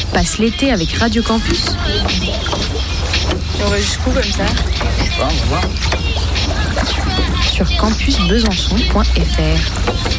Passe l'été avec Radio Campus. Et on va jusqu'où comme ça? Je sais pas, on va voir. Sur campusbesançon.fr.